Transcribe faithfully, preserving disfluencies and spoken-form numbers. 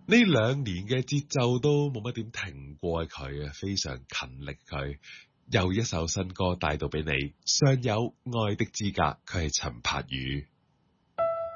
呢兩年嘅節奏都冇乜點停過佢啊，非常勤力佢。又一首新歌帶到俾你，尚有愛的資格，佢係陳柏宇。